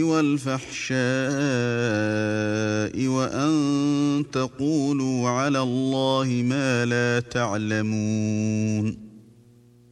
والفحشاء وأن تقولوا على الله ما لا تعلمون